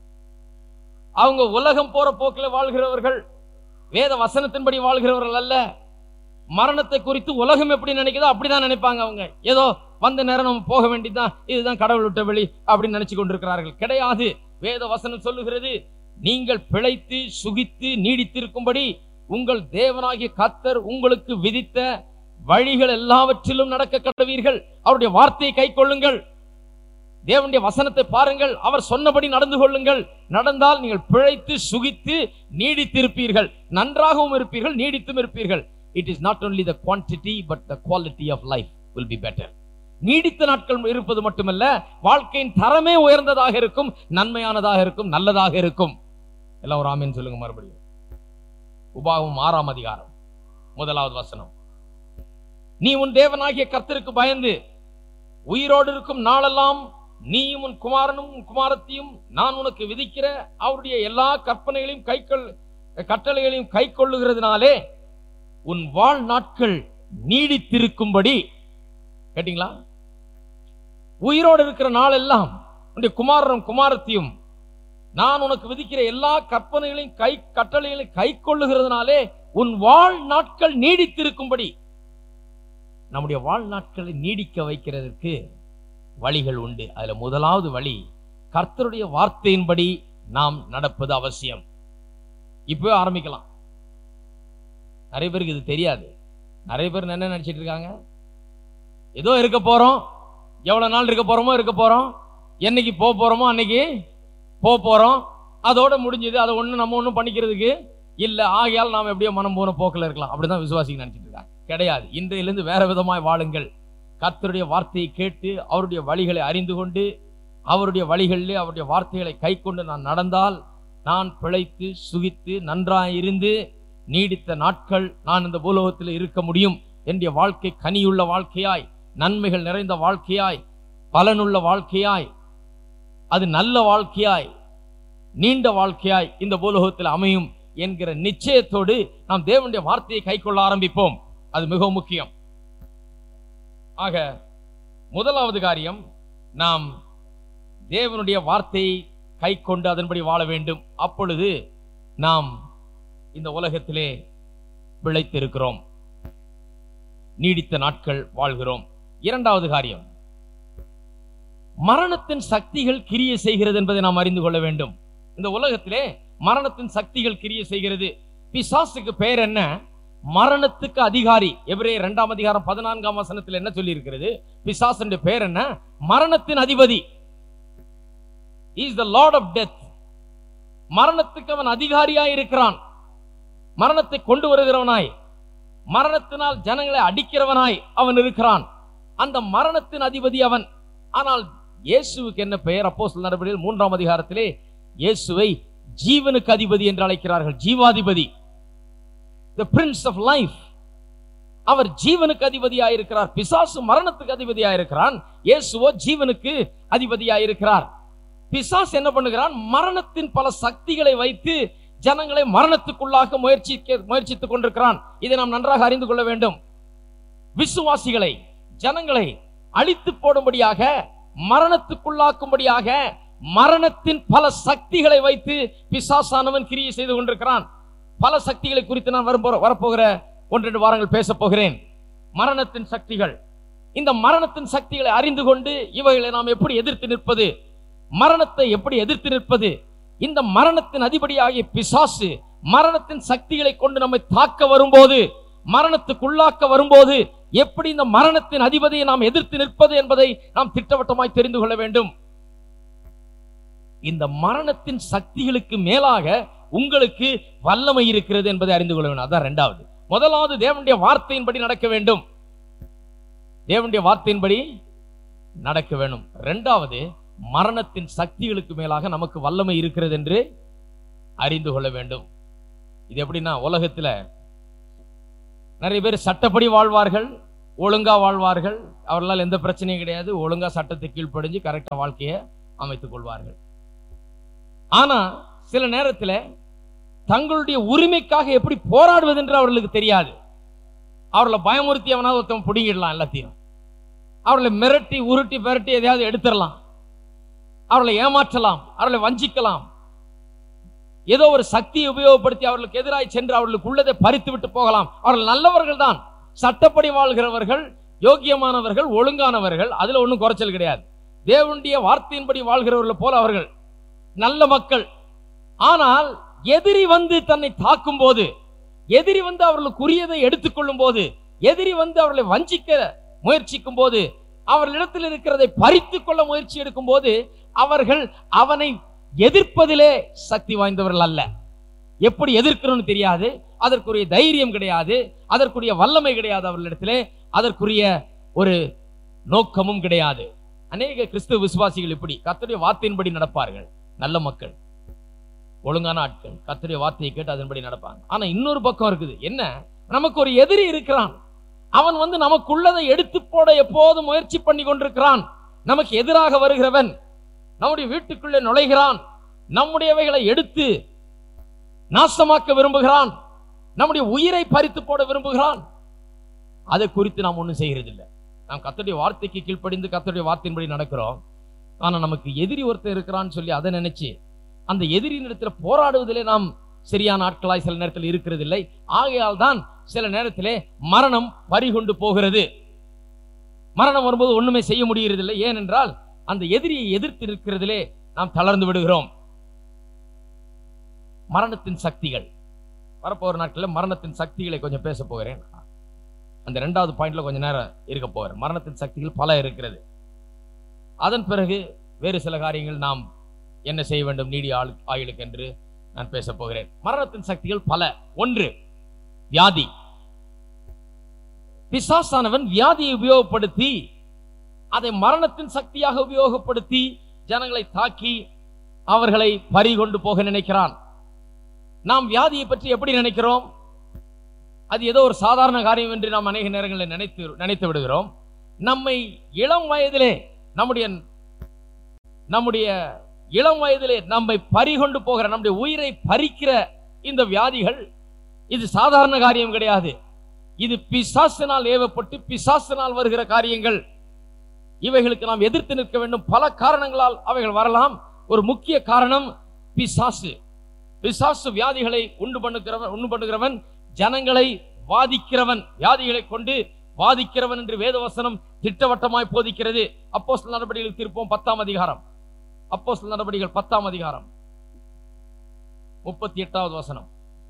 அவங்க உலகம் போற போக்கில் வாழ்கிறவர்கள், வேத வசனத்தின்படி வாழ்கிறவர்கள் அல்ல. மரணத்தை குறித்து உலகம் எப்படி நினைக்குதோ அப்படிதான் நினைப்பாங்க. அவங்க ஏதோ வந்த நேரம் நம்ம போக வேண்டியதுதான், இதுதான் கடவுள் விட்ட வழி அப்படின்னு நினைச்சு கொண்டிருக்கிறார்கள். கிடையாது. வேத வசனம் சொல்லுகிறது, நீங்கள் பிழைத்து சுகித்து நீடித்திருக்கும்படி உங்கள் தேவனாகிய கர்த்தர் உங்களுக்கு விதித்த வழிகள் எல்லாவற்றிலும் நடக்க கடவீர்கள். அவருடைய வார்த்தையை கை கொள்ளுங்கள், தேவனுடைய வசனத்தை பாருங்கள், அவர் சொன்னபடி நடந்து கொள்ளுங்கள். நடந்தால் நீங்கள் பிழைத்து சுகித்து நீடித்திருப்பீர்கள், நன்றாகவும் இருப்பீர்கள், நீடித்தும் இருப்பீர்கள். It is not only the quantity but the quality of life will be better. நீடித்த நாட்கள் இருப்பது மட்டுமல்ல, வாழ்க்கையின் தரமே உயர்ந்ததாக இருக்கும், நன்மையானதாக இருக்கும், நல்லதாக இருக்கும். எல்லாம் ஒரு ஆமென் சொல்லுங்க. மறுபடியும் உபாகமம் 6ஆம் அதிகாரம் 1வது வசனம். நீ உன் தேவனாகிய கர்த்தருக்கு பயந்து உயிரோடு இருக்கும் நாளெல்லாம் நீயும் உன் குமாரனும் உன் குமாரத்தையும் நான் உனக்கு விதிக்கிற அவருடைய எல்லா கற்பனைகளையும் கட்டளைகளையும் கை கொள்ளுகிறதுனாலே உன் வாழ் நாட்கள் நீடித்திருக்கும்படி. கேட்டீங்களா? உயிரோடு இருக்கிற நாள் எல்லாம் உன்னுடைய குமாரனும் குமாரத்தையும் நான் உனக்கு விதிக்கிற எல்லா கற்பனைகளையும் கட்டளைகளையும் கை கொள்ளுகிறதுனாலே உன் வாழ் நாட்கள் நீடித்திருக்கும்படி. நம்முடைய வாழ்நாட்களை நீடிக்க வைக்கிறதற்கு வழிகள் உண்டு. அதுல முதலாவது வழி, கர்த்தருடைய வார்த்தையின்படி நாம் நடப்பது அவசியம். இப்பவே ஆரம்பிக்கலாம். நிறைய பேருக்கு இது தெரியாது. நிறைய பேர் என்ன நினைச்சிட்டு இருக்காங்க, ஏதோ இருக்க போறோம், எவ்வளவு நாள் இருக்க போறோம், என்னைக்கு போறோமோ அன்னைக்கு போறோம், அதோட முடிஞ்சது, அதை நம்ம ஒண்ணும் பண்ணிக்கிறதுக்கு இல்ல, ஆகையால் நாம் எப்படியோ மனம் போன போக்கில் இருக்கலாம். அப்படிதான் விசுவாசிகள் நினைச்சிட்டு இருக்காங்க. கிடையாது. இன்றையிலிருந்து வேற விதமாய் வாழுங்கள். கர்த்தருடைய வார்த்தையை கேட்டு அவருடைய வழிகளை அறிந்து கொண்டு அவருடைய வழிகளிலே அவருடைய வார்த்தைகளை கை கொண்டு நான் நடந்தால் நான் பிழைத்து சுகித்து நன்றாயிருந்து நீடித்த நாட்கள் நான் இந்த பூலோகத்தில் இருக்க முடியும். என்னுடைய வாழ்க்கை கனியுள்ள வாழ்க்கையாய், நன்மைகள் நிறைந்த வாழ்க்கையாய், பலனுள்ள வாழ்க்கையாய், அது நல்ல வாழ்க்கையாய், நீண்ட வாழ்க்கையாய் இந்த பூலோகத்தில் அமையும் என்கிற நிச்சயத்தோடு நாம் தேவனுடைய வார்த்தையை கை கொள்ள ஆரம்பிப்போம். அது மிகவும் முக்கியம். ஆக முதலாவது காரியம், நாம் தேவனுடைய வார்த்தையை கை கொண்டு அதன்படி வாழ வேண்டும். அப்பொழுது நாம் இந்த உலகத்திலே பிழைத்திருக்கிறோம், நீடித்த நாட்கள் வாழ்கிறோம். இரண்டாவது காரியம், மரணத்தின் சக்திகள் கிரியை செய்கிறது என்பதை நாம் அறிந்து கொள்ள வேண்டும். இந்த உலகத்திலே மரணத்தின் சக்திகள் கிரியை செய்கிறது. பிசாசுக்கு பெயர் என்ன? மரணத்துக்கு அதிகாரி. எபிரேயர் 2ஆம் அதிகாரம் 14ஆம் வசனத்தில் என்ன சொல்லி இருக்கிறது? பிசாசுடைய பெயர் என்ன? மரணத்தின் அதிபதி. He is the Lord of death. மரணத்துக்கு அவன் அதிகாரியாய் இருக்கிறான். மரணத்தை கொண்டு வருகிறவனாய், மரணத்தினால் ஜனங்களை அடிக்கிறவனாய் அவன் இருக்கிறான். அந்த மரணத்தின் அதிபதி அவன். ஆனால் இயேசுவுக்கு என்ன பெயர்? அப்போஸ்தலர் நடபடிகள் 3ஆம் அதிகாரத்திலே இயேசுவை ஜீவனுக்கு அதிபதி என்று அழைக்கிறார்கள். ஜீவாதிபதி, the prince of life. அவர் ஜீவனுக்கு அதிபதியாயிருக்கிறார். பிசாசு மரணத்துக்கு அதிபதியாயிருக்கிறான், இயேசுவோ ஜீவனுக்கு அதிபதியாயிருக்கிறார். பிசாசு என்ன பண்ணுகிறான்? மரணத்தின் பல சக்திகளை வைத்து ஜனங்களை மரணத்துக்குள்ளாக முயற்சித்துக் கொண்டிருக்கிறான். இதை நாம் நன்றாக அறிந்து கொள்ள வேண்டும். விசுவாசிகளை, ஜனங்களை அழித்து போடும்படியாக, மரணத்துக்குள்ளாக்கும்படியாக மரணத்தின் பல சக்திகளை வைத்து பிசாசானவன் கிரியை செய்து கொண்டிருக்கிறான். பல சக்திகளை குறித்து நான் வரப்போகிற 1-2 வாரங்கள் பேச போகிறேன். மரணத்தின் சக்திகள். இந்த மரணத்தின் சக்திகளை அறிந்து கொண்டு இவைகளை நாம் எப்படி எதிர்த்து நிற்பது, மரணத்தை எப்படி எதிர்த்து நிற்பது, இந்த மரணத்தின் அதிபதியாகிய பிசாசு மரணத்தின் சக்திகளை கொண்டு நம்மை தாக்க வரும்போது, மரணத்துக்குள்ளாக்க வரும்போது எப்படி இந்த மரணத்தின் அதிபதியை நாம் எதிர்த்து நிற்பது என்பதை நாம் திட்டவட்டமாய் தெரிந்து கொள்ள வேண்டும். இந்த மரணத்தின் சக்திகளுக்கு மேலாக உங்களுக்கு வல்லமை இருக்கிறது என்பதை அறிந்து கொள்ள வேண்டும். அதான் இரண்டாவது. முதலாவது, தேவனுடைய வார்த்தையின்படி நடக்க வேண்டும். தேவனுடைய வார்த்தையின்படி நடக்க வேண்டும். இரண்டாவது, மரணத்தின் சக்திகளுக்கு மேலாக நமக்கு வல்லமை இருக்கிறது என்று அறிந்து கொள்ள வேண்டும். இது எப்படின்னா, உலகத்தில் நிறைய பேர் சட்டப்படி வாழ்வார்கள், ஒழுங்கா வாழ்வார்கள், அவர்களால் எந்த பிரச்சனையும் கிடையாது, ஒழுங்கா சட்டத்தை கீழ்ப்படிஞ்சு கரெக்டா வாழ்க்கையை அமைத்துக் கொள்வார்கள். ஆனா சில நேரத்தில் தங்களுடைய உரிமைக்காக எப்படி போராடுவது என்று அவர்களுக்கு தெரியாது. அவர்களை பயமுறுத்தி அவனாவது ஒருத்தன் பிடிங்கிடலாம் எல்லாத்தையும். அவர்களை மிரட்டி உருட்டி மிரட்டி எதையாவது எடுத்துடலாம், அவர்களை ஏமாற்றலாம், அவர்களை வஞ்சிக்கலாம், ஏதோ ஒரு சக்தியை உபயோகப்படுத்தி அவர்களுக்கு எதிராக சென்று அவர்களுக்கு உள்ளதை பறித்து விட்டு போகலாம். அவர்கள் நல்லவர்கள் தான், சட்டப்படி வாழ்கிறவர்கள், யோக்கியமானவர்கள், ஒழுங்கானவர்கள், அதுல ஒன்றும் குறைச்சல் கிடையாது. தேவனுடைய வார்த்தையின்படி வாழ்கிறவர்கள் போல அவர்கள் நல்ல மக்கள். ஆனால் எதிரி வந்து தன்னை தாக்கும் போது, எதிரி வந்து அவர்களுக்குரியதை எடுத்துக்கொள்ளும் போது, எதிரி வந்து அவர்களை வஞ்சிக்க முயற்சிக்கும் போது, அவர்களிடத்தில் இருக்கிறதை பறித்துக் கொள்ள முயற்சி எடுக்கும் போது, அவர்கள் அவனை எதிர்ப்பதிலே சக்தி வாய்ந்தவர்கள் அல்ல. எப்படி எதிர்க்கணும்னு தெரியாது, அதற்குரிய தைரியம் கிடையாது, அதற்குரிய வல்லமை கிடையாது அவர்களிடத்திலே, அதற்குரிய ஒரு நோக்கமும் கிடையாது. அநேக கிறிஸ்துவ விசுவாசிகள் இப்படி கர்த்தருடைய வார்த்தையின்படி நடப்பார்கள், நல்ல மக்கள், ஒழுங்கான ஆட்கள், கர்த்தருடைய வார்த்தையை கேட்டு அதன்படி நடப்பாங்க. ஆனா இன்னொரு பக்கம் இருக்குது, என்ன, நமக்கு ஒரு எதிரி இருக்கிறான், அவன் வந்து நமக்குள்ளதை எடுத்து போட எப்போதும் முயற்சி பண்ணி கொண்டிருக்கிறான். நமக்கு எதிராக வருகிறவன் நம்முடைய வீட்டுக்குள்ளே நுழைகிறான், நம்முடையவைகளை எடுத்து நாசமாக்க விரும்புகிறான், நம்முடைய உயிரை பறித்து போட விரும்புகிறான். அதை குறித்து நாம் ஒன்றும் செய்கிறதில்லை. நாம் கர்த்தருடைய வார்த்தைக்கு கீழ்ப்படிந்து கர்த்தருடைய வார்த்தையின்படி நடக்கிறோம். ஆனா நமக்கு எதிரி ஒருத்தர் இருக்கிறான்னு சொல்லி அதை நினைச்சு அந்த எதிரியின் இடத்துல போராடுவதிலே நாம் சரியான ஆட்களாய் சில நேரத்தில் இருக்கிறதில்லை. ஆகையால் தான் சில நேரத்திலே மரணம் பறிகொண்டு போகிறது. மரணம் வரும்போது ஒண்ணுமே செய்ய முடியறதில்லை. ஏனென்றால் அந்த எதிரியை எதிர்த்து இருக்கிறதிலே நாம் தளர்ந்து விடுகிறோம். மரணத்தின் சக்திகள் வரப்போகிற நாட்களில் மரணத்தின் சக்திகளை கொஞ்சம் பேச போகிறேன். அந்த 2வது பாயிண்ட்ல கொஞ்சம் நேரம் இருக்க போகிறேன். மரணத்தின் சக்திகள் பல இருக்கிறது. அதன் பிறகு வேறு சில காரியங்கள் நாம் என்ன செய்ய வேண்டும் நீடிய ஆயுளுக்கு என்று நான் பேச போகிறேன். மரணத்தின் சக்திகள் பல. 1, வியாதி. பிசாசானவன் வியாதியை உபயோகப்படுத்தி அதை மரணத்தின் சக்தியாக உபயோகப்படுத்தி ஜனங்களை தாக்கி அவர்களை பறிகொண்டு போக நினைக்கிறான். நாம் வியாதியை பற்றி எப்படி நினைக்கிறோம்? அது ஏதோ ஒரு சாதாரண காரியம் என்று நாம் அநேக நேரங்களில் நினைத்து விடுகிறோம். நம்மை இளம் வயதிலே நம்முடைய இளம் வயதிலே நம்மை பறிகொண்டு போகிற, நம்முடைய உயிரை பறிக்கிற இந்த வியாதிகள் இது சாதாரண காரியம் கிடையாது. இது பிசாசினால் ஏவப்பட்டு பிசாசினால் வருகிற காரியங்கள். இவைகளுக்கு நாம் எதிர்த்து நிற்க வேண்டும். பல காரணங்களால் அவைகள் வரலாம். ஒரு முக்கிய காரணம் பிசாசு. பிசாசு வியாதிகளை உண்டு பண்ணுகிறவன், ஜனங்களை வாதிக்கிறவன், வியாதிகளை கொண்டு வாதிக்கிறவன் என்று வேதவசனம் திட்டவட்டமாய் போதிக்கிறது. அப்போஸ்தலர் நடபடிகள் திருப்போம் 10ஆம் அதிகாரம். அப்போஸ்தலர் நடபடிகள் 10ஆம் அதிகாரம் 38வது வசனம்.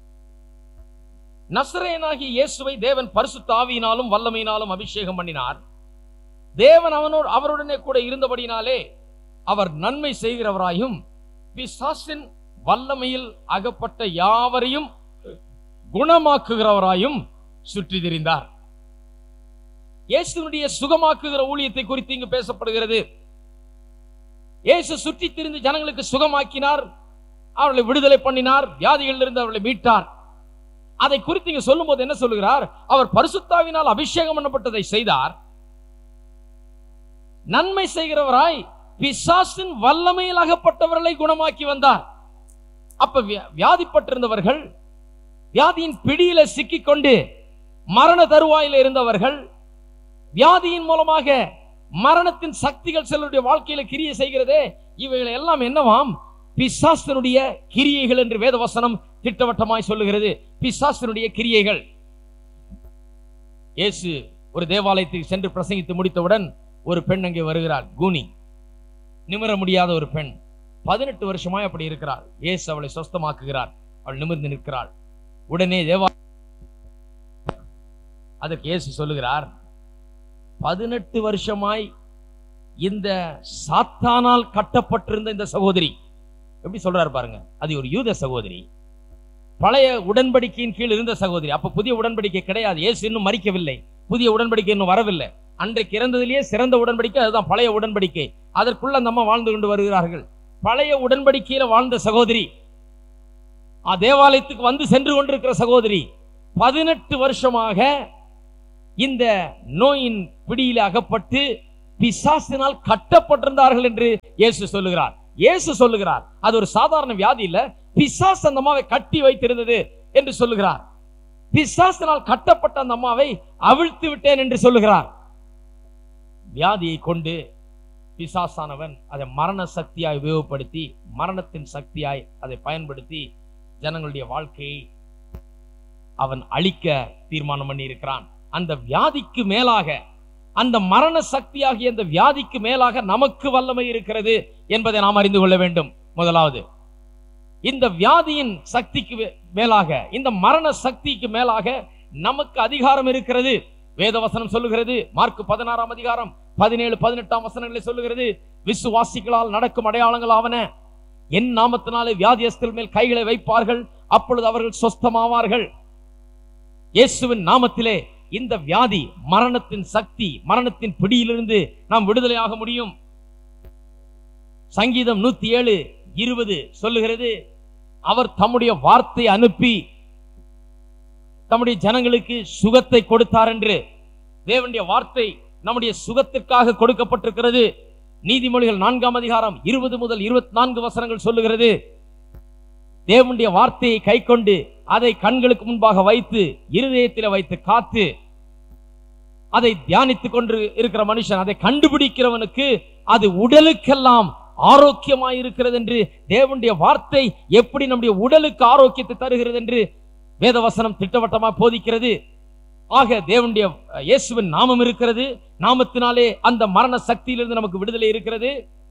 நசரேயனாகிய இயேசுவை தேவன் பரிசுத்த ஆவியினாலும் வல்லமையினாலும் அபிஷேகம் பண்ணினார். தேவன் அவருடனே கூட இருந்தபடினாலே அவர் நன்மை செய்கிறவராயும் பிசாசின் வல்லமையில் அகப்பட்ட யாவரையும் குணமாக்குகிறவராயும் சுற்றி திரிந்தார். இயேசுனுடைய சுகமாக்குகிற ஊழியத்தை குறித்து இங்கு பேசப்படுகிறது. இயேசு சுற்றி திரிந்து ஜனங்களுக்கு சுகமாக்கினார், அவர்களை விடுதலை பண்ணினார், வியாதிகளிலிருந்து அவர்களை மீட்டார். அதை குறித்து இங்கு சொல்லும் போது என்ன சொல்லுகிறார்? அவர் பரிசுத்தாவினால் அபிஷேகம் பண்ணப்பட்டதை செய்தார், நன்மை செய்கிறவராய் பிசாசின் வல்லமையில் அகப்பட்டவர்களை குணமாக்கி வந்தார். அப்ப வியாதிப்பட்டிருந்தவர்கள், வியாதியின் பிடியில சிக்கிக்கொண்டு மரண தருவாயில இருந்தவர்கள், வியாதியின் மூலமாக மரணத்தின் சக்திகள் சிலருடைய வாழ்க்கையில கிரியை செய்கிறதே, இவைகள் எல்லாம் என்னவாம்? பிசாசினுடைய கிரியைகள் என்று வேதவசனம் திட்டவட்டமாய் சொல்லுகிறது. பிசாசினுடைய கிரியைகள். இயேசு ஒரு தேவாலயத்துக்கு சென்று பிரசங்கித்து முடித்தவுடன் ஒரு பெண் அங்கே வருகிறாள். கூனி, நிமிர முடியாத ஒரு பெண், 18 வருஷமாய் அப்படி இருக்கிறாள். இயேசு அவளை சொஸ்தமாக்குகிறார். அவள் நிமிர்ந்து நிற்கிறாள். உடனே அதற்கு இயேசு சொல்லுகிறார், 18 வருஷமாய் இந்த சாத்தானால் கட்டப்பட்டிருந்த இந்த சகோதரி, எப்படி சொல்றாரு பாருங்க, அது ஒரு யூத சகோதரி, பழைய உடன்படிக்கையின் கீழ் இருந்த சகோதரி. அப்ப புதிய உடன்படிக்கை கிடையாது, இயேசு இன்னும் மரிக்கவில்லை, புதிய உடன்படிக்கை இன்னும் வரவில்லை. அன்றைக்கு இறந்ததிலேயே சிறந்த உடன்படிக்கை அதுதான் பழைய உடன்படிக்கை. அதற்குள்ள நம்ம வாழ்ந்து கொண்டு வருகிறார்கள். பழைய உடன்படிக்கையில வாழ்ந்த சகோதரி, தேவாலயத்துக்கு வந்து சென்று கொண்டிருக்கிற சகோதரி, 18 வருஷமாக இந்த நோயின் பிடியில அகப்பட்டு பிசாசினால் கட்டப்பட்டிருந்தார்கள் என்று இயேசு சொல்லுகிறார். இயேசு சொல்லுகிறார் அது ஒரு சாதாரண வியாதி இல்ல, பிசாசு அந்த அம்மாவை கட்டி வைத்திருந்தது என்று சொல்லுகிறார். பிசாசினால் கட்டப்பட்ட அந்த அம்மாவை அவிழ்த்து விட்டேன் என்று சொல்லுகிறார். வியாதியை கொண்டு பிசாசானவன் அதை மரண சக்தியாய் உபயோகப்படுத்தி, மரணத்தின் சக்தியாய் அதை பயன்படுத்தி ஜனங்களுடைய வாழ்க்கையை அவன் அழிக்க தீர்மானம் பண்ணி இருக்கிறான். அந்த வியாதிக்கு மேலாக, அந்த மரண சக்தியாகிய அந்த வியாதிக்கு மேலாக நமக்கு வல்லமை இருக்கிறது என்பதை நாம் அறிந்து கொள்ள வேண்டும். முதலாவது, இந்த வியாதியின் சக்திக்கு மேலாக, இந்த மரண சக்திக்கு மேலாக நமக்கு அதிகாரம் இருக்கிறது. வேதவசனம் சொல்லுகிறது, மார்க் 16 அதிகாரம் 17, 18 வசனங்களை சொல்லுகிறது, விசுவாசிகளால் நடக்கும் அடையாளங்கள் ஆவன, என் நாமத்தினாலே வியாதியஸ்தர்கள் மேல் கைகளை வைப்பார்கள், அப்பொழுது அவர்கள் சொஸ்தமாவார்கள். இயேசுவின் நாமத்திலே இந்த வியாதி, மரணத்தின் சக்தி, மரணத்தின் பிடியிலிருந்து நாம் விடுதலையாக முடியும். சங்கீதம் 107:20 சொல்லுகிறது, அவர் தம்முடைய வார்த்தை அனுப்பி தம்முடைய ஜனங்களுக்கு சுகத்தை கொடுத்தார் என்று. தேவனுடைய வார்த்தை நம்முடைய சுகத்திற்காக கொடுக்கப்பட்டிருக்கிறது. நீதிமொழிகள் 4 அதிகாரம் 20 முதல் 24 வசனங்கள் சொல்லுகிறது, தேவனுடைய வார்த்தையை கை கொண்டு அதை கண்களுக்கு முன்பாக வைத்து இருதயத்தில் வைத்து காத்து அதை தியானித்துக் கொண்டு இருக்கிற மனுஷன், அதை கண்டுபிடிக்கிறவனுக்கு அது உடலுக்கெல்லாம் ஆரோக்கியமாய் இருக்கிறது என்று. தேவனுடைய வார்த்தை எப்படி நம்முடைய உடலுக்கு ஆரோக்கியத்தை தருகிறது என்று வேதவசனம் திட்டவட்டமாக போதிக்கிறது. ஆக தேவனுடைய இயேசுவின் நாமம் இருக்கிறது, நாமத்தினாலே அந்த மரண சக்தியிலிருந்து நமக்கு விடுதலை இருக்கிறது.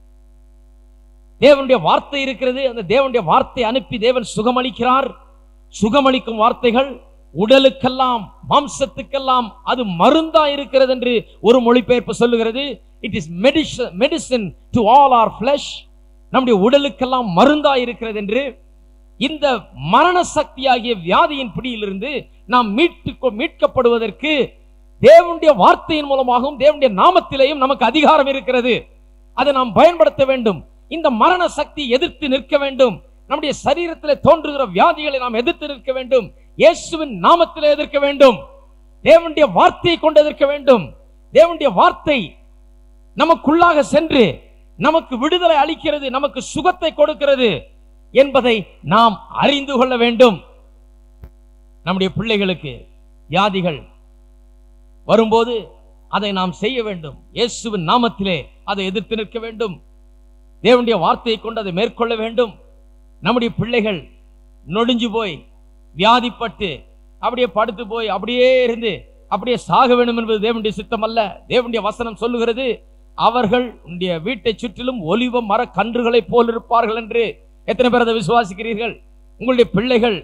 தேவனுடைய வார்த்தை இருக்கிறது, அந்த தேவனுடைய வார்த்தை அனுப்பி தேவன் சுகமளிக்கிறார். சுகமளிக்கும் வார்த்தைகள் உடலுக்கெல்லாம், மாம்சத்துக்கெல்லாம் அது மருந்தா இருக்கிறது என்று ஒரு மொழிபெயர்ப்பு சொல்லுகிறது. It is medicine to all R flush. நம்முடைய உடலுக்கெல்லாம் மருந்தா இருக்கிறது என்று. இந்த மரண சக்தியாகிய வியாதியின் பிடியிலிருந்து நாம் மீட்கப்படுவதற்கு தேவனுடைய வார்த்தையின் மூலமாகவும் தேவனுடைய நாமத்திலேயும் நமக்கு அதிகாரம் இருக்கிறது. அதை நாம் பயன்படுத்த வேண்டும். இந்த மரண சக்தி எதிர்த்து நிற்க வேண்டும். நம்முடைய சரீரத்தில் தோன்றுகிற வியாதிகளை நாம் எதிர்த்து நிற்க வேண்டும். இயேசுவின் நாமத்திலே எதிர்க்க வேண்டும். தேவனுடைய வார்த்தையை கொண்டு எதிர்க்க வேண்டும். தேவனுடைய வார்த்தை நமக்குள்ளாக சென்று நமக்கு விடுதலை அளிக்கிறது, நமக்கு சுகத்தை கொடுக்கிறது என்பதை நாம் அறிந்து கொள்ள வேண்டும். நம்முடைய பிள்ளைகளுக்கு வியாதிகள் வரும்போது அதை நாம் செய்ய வேண்டும். இயேசுவின் நாமத்திலே அதை எதிர்த்து நிற்க வேண்டும். தேவனுடைய வார்த்தையை கொண்டு அதை மேற்கொள்ள வேண்டும். நம்முடைய பிள்ளைகள் நொடிஞ்சு போய் வியாதிப்பட்டு அப்படியே படுத்து போய் அப்படியே இருந்து அப்படியே சாக வேண்டும் என்பது தேவனுடைய சித்தம் அல்ல. தேவனுடைய வசனம் சொல்லுகிறது, அவர்கள் உன்னுடைய வீட்டை சுற்றிலும் ஒலிவ மர கன்றுகளை போல் இருப்பார்கள் என்று. எத்தனை பேர் அதை விசுவாசிக்கிறீர்கள்? உங்களுடைய பிள்ளைகள்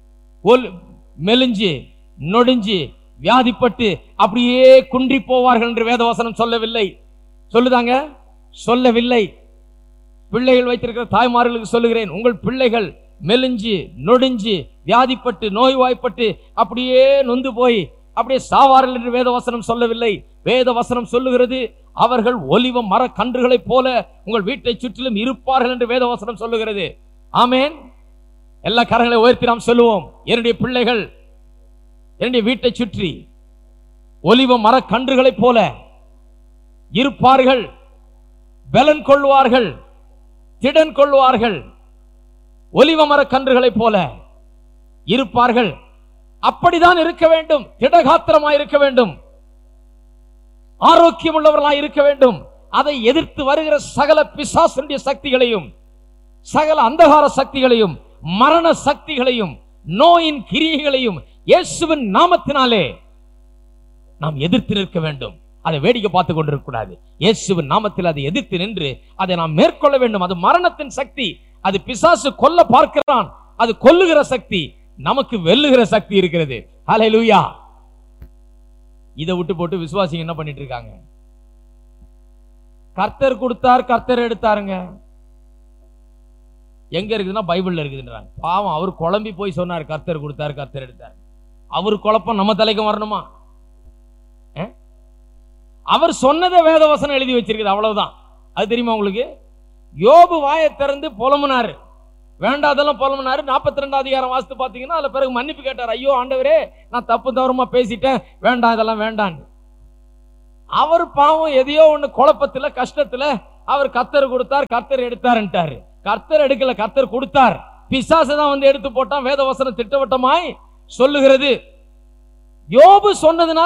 மெலிஞ்சு நொடிஞ்சு வியாதிப்பட்டு அப்படியே குன்றி போவார்கள் என்று வேதவசனம் சொல்லவில்லை. சொல்லுதாங்க? சொல்லவில்லை. பிள்ளைகள் வைத்திருக்கிற தாய்மார்களுக்கு சொல்லுகிறேன், உங்கள் பிள்ளைகள் மெலிஞ்சு நொடிஞ்சு வியாதிப்பட்டு நோய்வாய்ப்பட்டு அப்படியே நொந்து போய் அப்படியே சாவார்கள் என்று வேதவசனம் சொல்லவில்லை. வேதவசனம் சொல்லுகிறது, அவர்கள் ஒலிவ மர கன்றுகளை போல உங்கள் வீட்டை சுற்றிலும் இருப்பார்கள் என்று வேதவசனம் சொல்லுகிறது. ஆமேன். எல்லா கரங்களை உயர்த்தி நாம் சொல்லுவோம், என்னுடைய பிள்ளைகள் என்னுடைய வீட்டை சுற்றி ஒலிவ மர கன்றுகளை போல இருப்பார்கள், பலன் கொள்வார்கள், திடன் கொள்வார்கள், ஒலிவ மர கன்றுகளை போல இருப்பார்கள். அப்படிதான் இருக்க வேண்டும். திடகாத்திரமாய் இருக்க வேண்டும், ஆரோக்கியம் உள்ளவர்களாய் இருக்க வேண்டும். அதை எதிர்த்து வருகிற சகல பிசாசுடைய சக்திகளையும், சகல அந்தகார சக்திகளையும், மரண சக்திகளையும், நோயின் கிரியைகளையும் இயேசுவின் நாமத்தினாலே நாம் எதிர்த்து நிற்க வேண்டும். அதை வேடிக்கை பார்த்து கொண்டிருக்க கூடாது. இயேசுவின் நாமத்தில் அதை எதிர்த்து நின்று அதை நாம் மேற்கொள்ள வேண்டும். அது மரணத்தின் சக்தி. அது பிசாசு கொல்ல பார்க்கிறான், அது கொல்லுகிற சக்தி. நமக்கு வெல்லுகிற சக்தி இருக்கிறது. ஹல்லேலூயா. இதை விட்டு போட்டு விசுவாசிங்க என்ன பண்ணிட்டு இருக்காங்க? கர்த்தர் கொடுத்தார், கர்த்தர் எடுத்தாருங்க. எங்க இருக்குதுன்னா பைபிள்ல இருக்குதுன்றாங்க. பாவம், அவர் குழம்பி போய் சொன்னார், கர்த்தர் கொடுத்தார், கர்த்தர் எடுத்தார். அவர் குழப்பம் நம்ம தலைக்கு வரணுமா? அவர் சொன்னதை வேதவசனம் எழுதி வச்சிருக்குது, அவ்வளவுதான். அது தெரியுமா உங்களுக்கு? யோபு வாயை திறந்து புலம்புனாரு, வேண்டாதெல்லாம் புலம்புனாரு. 42 அதிகாரம் வாசித்து பாத்தீங்கன்னா அதுல பிறகு மன்னிப்பு கேட்டார். ஐயோ ஆண்டவரே, நான் தப்பு தவறுமா பேசிட்டேன், வேண்டாம், இதெல்லாம் வேண்டாம். அவர் பாவம் எதையோ ஒண்ணு குழப்பத்துல கஷ்டத்துல அவர் கர்த்தர் கொடுத்தார், கர்த்தர் எடுத்தாருன்ட்டாரு. கர்த்தர் எடுக்கல, கர்த்தர் கொடுத்தார். பிசாசு தான் வந்து எடுத்து போட்டான். வேதவசனம் திட்டவட்டமாய் சொல்லுகிறது. யோபு சொன்னதுனால